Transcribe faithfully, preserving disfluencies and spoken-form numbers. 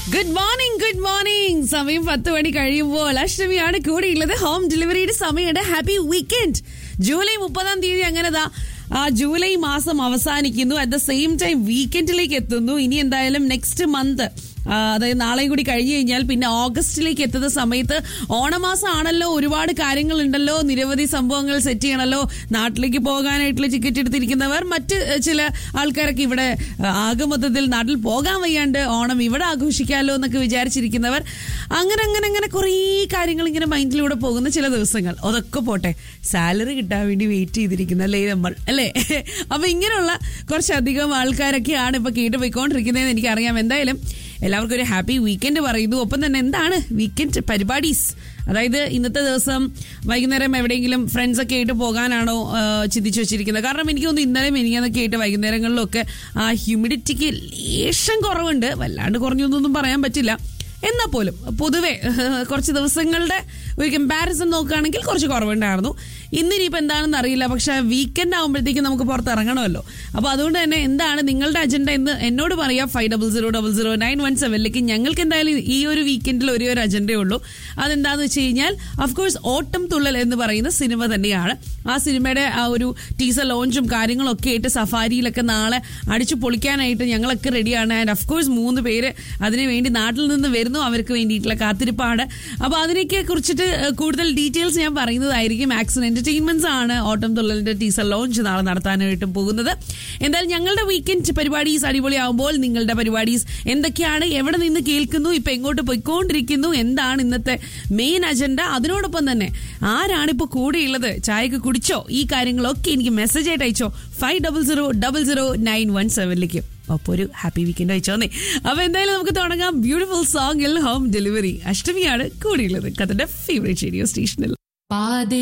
Good morning good morning സമയം പത്ത് മണി കഴിയുമ്പോൾ അഷ്ടമിയാണ് കൂടെയുള്ളത്. ഹോം ഡെലിവറിയുടെ സമയമുണ്ട്. Happy weekend. ജൂലൈ മുപ്പതാം തീയതി അങ്ങനെതാ ആ ജൂലൈ മാസം അവസാനിക്കുന്നു. അറ്റ് ദ സെയിം ടൈം വീക്കെൻഡിലേക്ക് എത്തുന്നു. ഇനി എന്തായാലും നെക്സ്റ്റ് മന്ത് അതായത് നാളെയും കൂടി കഴിഞ്ഞു കഴിഞ്ഞാൽ പിന്നെ ഓഗസ്റ്റിലേക്ക് എത്തുന്ന സമയത്ത് ഓണമാസം ആണല്ലോ. ഒരുപാട് കാര്യങ്ങളുണ്ടല്ലോ, നിരവധി സംഭവങ്ങൾ സെറ്റ് ചെയ്യണമല്ലോ. നാട്ടിലേക്ക് പോകാനായിട്ടുള്ള ടിക്കറ്റ് എടുത്തിരിക്കുന്നവർ, മറ്റ് ചില ആൾക്കാരൊക്കെ ഇവിടെ ആകെ മൊത്തത്തിൽ നാട്ടിൽ പോകാൻ വയ്യാണ്ട് ഓണം ഇവിടെ ആഘോഷിക്കാമല്ലോ എന്നൊക്കെ വിചാരിച്ചിരിക്കുന്നവർ, അങ്ങനെ അങ്ങനെ അങ്ങനെ കുറേ കാര്യങ്ങൾ ഇങ്ങനെ മൈൻഡിലൂടെ പോകുന്ന ചില ദിവസങ്ങൾ. അതൊക്കെ പോട്ടെ, സാലറി കിട്ടാൻ വേണ്ടി വെയിറ്റ് ചെയ്തിരിക്കുന്നല്ലേ നമ്മൾ, അല്ലേ? അപ്പൊ ഇങ്ങനെയുള്ള കുറച്ചധികം ആൾക്കാരൊക്കെയാണ് ഇപ്പൊ കേട്ട് പോയിക്കൊണ്ടിരിക്കുന്നതെന്ന് എനിക്കറിയാം. എന്തായാലും എല്ലാവർക്കും ഒരു ഹാപ്പി വീക്കെൻഡ് പറയുന്നു. ഒപ്പം തന്നെ എന്താണ് വീക്കെൻഡ് പരിപാടീസ്, അതായത് ഇന്നത്തെ ദിവസം വൈകുന്നേരം എവിടെയെങ്കിലും ഫ്രണ്ട്സ് ഒക്കെ ആയിട്ട് പോകാനാണോ ചിന്തിച്ചു വെച്ചിരിക്കുന്നത്? കാരണം എനിക്ക് തോന്നുന്നു ഇന്നലെ മെനിങ്ങാന്നൊക്കെ ആയിട്ട് വൈകുന്നേരങ്ങളിലൊക്കെ ആ ഹ്യൂമിഡിറ്റിക്ക് ലേശം കുറവുണ്ട്. വല്ലാണ്ട് കുറഞ്ഞൊന്നും പറയാൻ പറ്റില്ല. എന്നാൽ പോലും പൊതുവെ കുറച്ച് ദിവസങ്ങളുടെ ഒരു കമ്പാരിസൺ നോക്കുകയാണെങ്കിൽ കുറച്ച് കുറവുണ്ടായിരുന്നു. ഇന്നിനിപ്പോൾ എന്താണെന്ന് അറിയില്ല, പക്ഷെ വീക്കെൻഡ് ആകുമ്പോഴത്തേക്കും നമുക്ക് പുറത്തിറങ്ങണമല്ലോ. അപ്പോൾ അതുകൊണ്ട് തന്നെ എന്താണ് നിങ്ങളുടെ അജണ്ട എന്ന് എന്നോട് പറയാം. Five double zero double zero nine one സെവനിലേക്ക്. ഞങ്ങൾക്ക് എന്തായാലും ഈ ഒരു വീക്കെൻഡിൽ ഒരേ ഒരു അജണ്ടയേ ഉള്ളൂ. അതെന്താണെന്ന് വെച്ച് കഴിഞ്ഞാൽ അഫ്കോഴ്സ് ഓട്ടം തുള്ളൽ എന്ന് പറയുന്ന സിനിമ തന്നെയാണ്. ആ സിനിമയുടെ ആ ഒരു ടീസർ ലോഞ്ചും കാര്യങ്ങളൊക്കെ ആയിട്ട് സഫാരിയിലൊക്കെ നാളെ അടിച്ചു പൊളിക്കാനായിട്ട് ഞങ്ങളൊക്കെ റെഡിയാണ്. ആൻഡ് അഫ്കോഴ്സ് മൂന്ന് പേര് അതിനുവേണ്ടി നാട്ടിൽ നിന്ന് വരുന്നു. അവർക്ക് വേണ്ടിയിട്ടുള്ള കാത്തിരിപ്പാണ്. അപ്പോൾ അതിനൊക്കെ കുറിച്ചിട്ട് കൂടുതൽ ഡീറ്റെയിൽസ് ഞാൻ പറയുന്നതായിരിക്കും. ആക്സൺ എന്റർടൈൻമെന്റ്സ് ആണ് ഓട്ടം തുള്ളലിന്റെ ടീസർ ലോഞ്ച് നാളെ നടത്താനായിട്ട് പോകുന്നത്. എന്തായാലും ഞങ്ങളുടെ വീക്കെൻഡ് പരിപാടീസ് അടിപൊളിയാകുമ്പോൾ നിങ്ങളുടെ പരിപാടീസ് എന്തൊക്കെയാണ്, എവിടെ നിന്ന് കേൾക്കുന്നു, ഇപ്പൊ എങ്ങോട്ട് പോയിക്കൊണ്ടിരിക്കുന്നു, എന്താണ് ഇന്നത്തെ മെയിൻ അജണ്ട, അതിനോടൊപ്പം തന്നെ ആരാണിപ്പോ കൂടെയുള്ളത്, ചായക്ക് കുടിച്ചോ, ഈ കാര്യങ്ങളൊക്കെ എനിക്ക് മെസ്സേജ് ആയിട്ട് അയച്ചോ five double zero double zero nine one സെവനിലേക്ക്. അപ്പോൾ ഒരു ഹാപ്പി വീക്കെൻഡ് അയച്ചോന്നേ. അപ്പൊ എന്തായാലും നമുക്ക് തുടങ്ങാം. Beautiful സോങ്ങിൽ home delivery. അഷ്ടമിയാണ് കൂടിയുള്ളത്, കഥന്റെ favourite radio സ്റ്റേഷനിൽ.